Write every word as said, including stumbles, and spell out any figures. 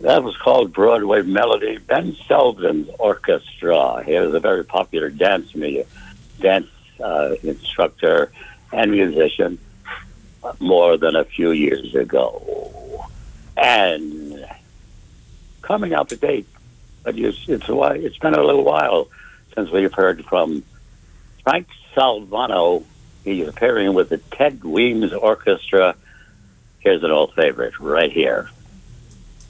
That was called Broadway Melody. Ben Selvins Orchestra. He was a very popular dance mu- dance uh, instructor and musician more than a few years ago. And coming out to date, but it's, it's, a while, it's been a little while since we've heard from Frank Salvano. He's appearing with the Ted Weems Orchestra. Here's an old favorite right here.